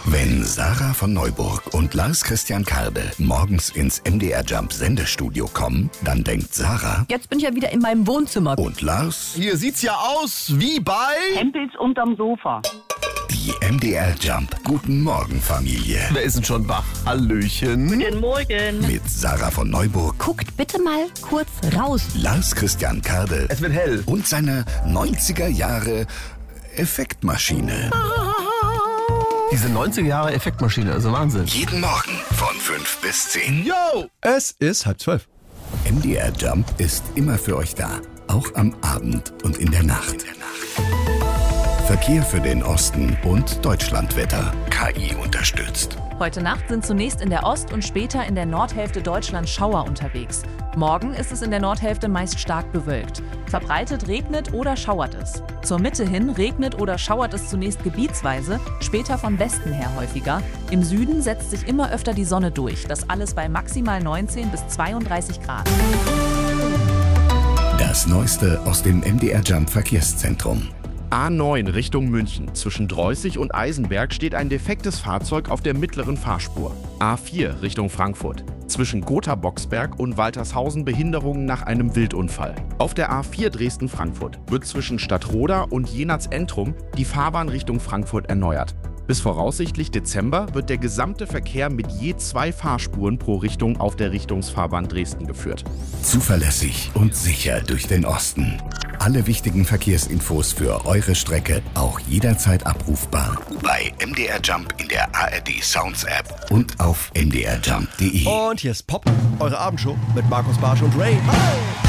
Wenn Sarah von Neuburg und Lars Christian Karde morgens ins MDR Jump Sendestudio kommen, dann denkt Sarah... Jetzt bin ich ja wieder in meinem Wohnzimmer. Und Lars... Hier sieht's ja aus wie bei... Hempels unterm Sofa. Die MDR Jump Guten Morgen Familie. Wer ist denn schon wach? Hallöchen. Guten Morgen. Mit Sarah von Neuburg, Guckt bitte mal kurz raus. Lars Christian Karde Es wird hell. und seiner 90er Jahre Effektmaschine. Diese 90er Jahre Effektmaschine, also Wahnsinn. Jeden Morgen von 5 bis 10. Yo! Es ist 11:30. MDR Jump ist immer für euch da. Auch am Abend und in der Nacht. Verkehr für den Osten und Deutschlandwetter. KI unterstützt. Heute Nacht sind zunächst in der Ost- und später in der Nordhälfte Deutschlands Schauer unterwegs. Morgen ist es in der Nordhälfte meist stark bewölkt. Verbreitet regnet oder schauert es. Zur Mitte hin regnet oder schauert es zunächst gebietsweise, später von Westen her häufiger. Im Süden setzt sich immer öfter die Sonne durch. Das alles bei maximal 19 bis 32 Grad. Das Neueste aus dem MDR Jump Verkehrszentrum. A9 Richtung München. Zwischen Dreußig und Eisenberg steht ein defektes Fahrzeug auf der mittleren Fahrspur. A4 Richtung Frankfurt. Zwischen Gotha-Boxberg und Waltershausen Behinderungen nach einem Wildunfall. Auf der A4 Dresden-Frankfurt wird zwischen Stadtroda und Jenatz-Entrum die Fahrbahn Richtung Frankfurt erneuert. Bis voraussichtlich Dezember wird der gesamte Verkehr mit je 2 Fahrspuren pro Richtung auf der Richtungsfahrbahn Dresden geführt. Zuverlässig und sicher durch den Osten. Alle wichtigen Verkehrsinfos für eure Strecke auch jederzeit abrufbar. Bei MDR Jump in der ARD Sounds App und auf mdrjump.de. Und hier ist Pop, eure Abendshow mit Markus Barsch und Ray. Hi!